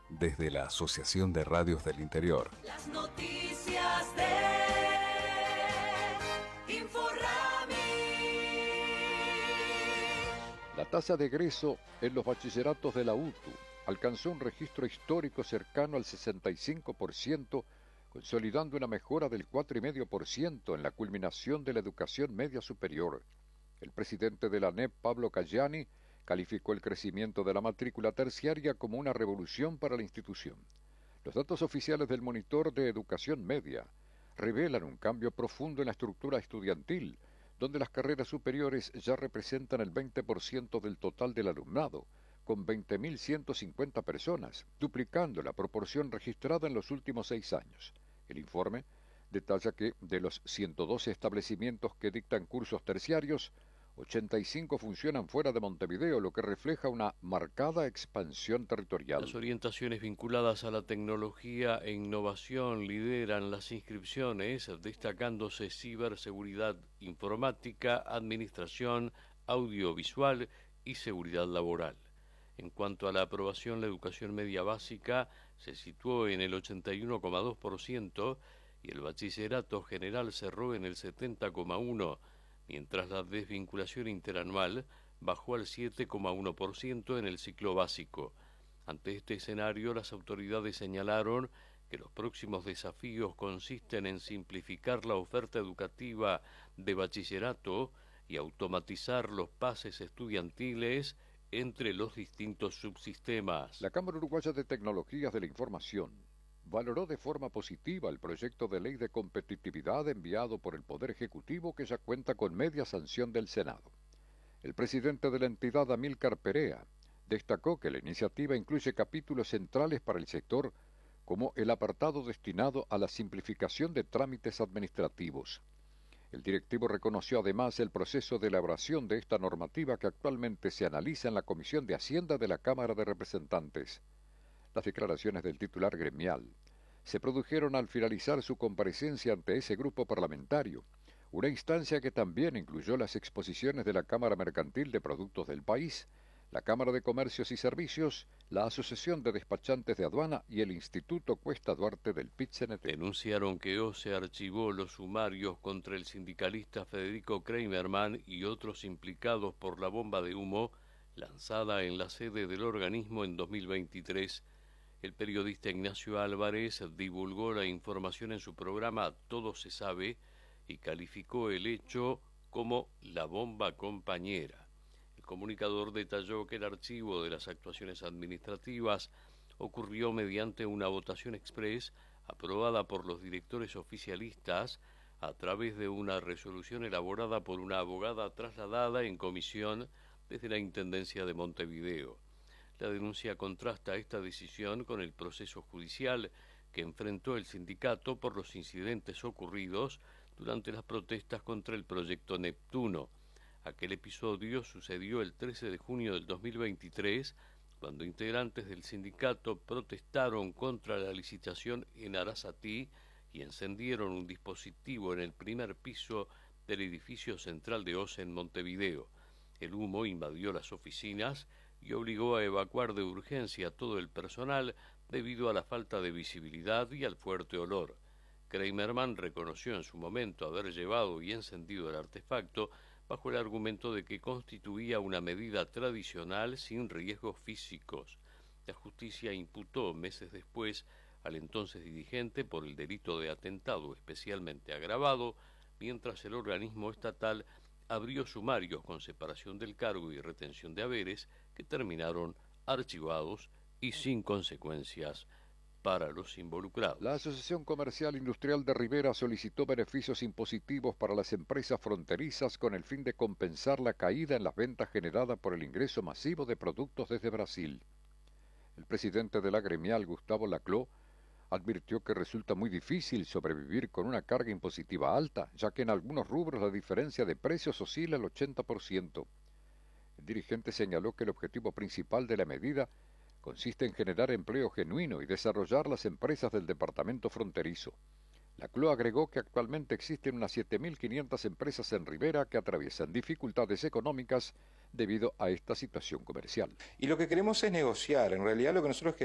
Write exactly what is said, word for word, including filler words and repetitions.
desde la Asociación de Radios del Interior. Las noticias de Inforrami. La tasa de egreso en los bachilleratos de la U T U alcanzó un registro histórico cercano al sesenta y cinco por ciento, consolidando una mejora del cuatro coma cinco por ciento en la culminación de la educación media superior. El presidente de la A N E P, Pablo Cayani, calificó el crecimiento de la matrícula terciaria como una revolución para la institución. Los datos oficiales del Monitor de Educación Media revelan un cambio profundo en la estructura estudiantil, donde las carreras superiores ya representan el veinte por ciento del total del alumnado, con veinte mil ciento cincuenta personas, duplicando la proporción registrada en los últimos seis años. El informe detalla que de los ciento doce establecimientos que dictan cursos terciarios, ochenta y cinco funcionan fuera de Montevideo, lo que refleja una marcada expansión territorial. Las orientaciones vinculadas a la tecnología e innovación lideran las inscripciones, destacándose ciberseguridad informática, administración audiovisual y seguridad laboral. En cuanto a la aprobación, la educación media básica se situó en el ochenta y uno coma dos por ciento y el bachillerato general cerró en el setenta coma uno por ciento, mientras la desvinculación interanual bajó al siete coma uno por ciento en el ciclo básico. Ante este escenario, las autoridades señalaron que los próximos desafíos consisten en simplificar la oferta educativa de bachillerato y automatizar los pases estudiantiles entre los distintos subsistemas. La Cámara Uruguaya de Tecnologías de la Información valoró de forma positiva el proyecto de ley de competitividad enviado por el Poder Ejecutivo, que ya cuenta con media sanción del Senado. El presidente de la entidad, Amílcar Perea, destacó que la iniciativa incluye capítulos centrales para el sector, como el apartado destinado a la simplificación de trámites administrativos. El directivo reconoció además el proceso de elaboración de esta normativa que actualmente se analiza en la Comisión de Hacienda de la Cámara de Representantes. Las declaraciones del titular gremial se produjeron al finalizar su comparecencia ante ese grupo parlamentario, una instancia que también incluyó las exposiciones de la Cámara Mercantil de Productos del País, la Cámara de Comercios y Servicios, la Asociación de Despachantes de Aduana y el Instituto Cuesta Duarte del P I T C N T. Denunciaron que OCE archivó los sumarios contra el sindicalista Federico Kreimerman y otros implicados por la bomba de humo lanzada en la sede del organismo en dos mil veintitrés. El periodista Ignacio Álvarez divulgó la información en su programa Todo se sabe y calificó el hecho como la bomba compañera. El comunicador detalló que el archivo de las actuaciones administrativas ocurrió mediante una votación exprés aprobada por los directores oficialistas a través de una resolución elaborada por una abogada trasladada en comisión desde la Intendencia de Montevideo. La denuncia contrasta esta decisión con el proceso judicial que enfrentó el sindicato por los incidentes ocurridos durante las protestas contra el proyecto Neptuno. Aquel episodio sucedió el trece de junio del dos mil veintitrés, cuando integrantes del sindicato protestaron contra la licitación en Arasatí y encendieron un dispositivo en el primer piso del edificio central de OCE en Montevideo. El humo invadió las oficinas y obligó a evacuar de urgencia a todo el personal debido a la falta de visibilidad y al fuerte olor. Kreimerman reconoció en su momento haber llevado y encendido el artefacto bajo el argumento de que constituía una medida tradicional sin riesgos físicos. La justicia imputó meses después al entonces dirigente por el delito de atentado especialmente agravado, mientras el organismo estatal abrió sumarios con separación del cargo y retención de haberes que terminaron archivados y sin consecuencias para los involucrados. La Asociación Comercial Industrial de Rivera solicitó beneficios impositivos para las empresas fronterizas con el fin de compensar la caída en las ventas generada por el ingreso masivo de productos desde Brasil. El presidente de la gremial, Gustavo Laclau, advirtió que resulta muy difícil sobrevivir con una carga impositiva alta, ya que en algunos rubros la diferencia de precios oscila al ochenta por ciento. El dirigente señaló que el objetivo principal de la medida consiste en generar empleo genuino y desarrollar las empresas del departamento fronterizo. Laclau agregó que actualmente existen unas siete mil quinientas empresas en Rivera que atraviesan dificultades económicas debido a esta situación comercial. Y lo que queremos es negociar. En realidad lo que nosotros queremos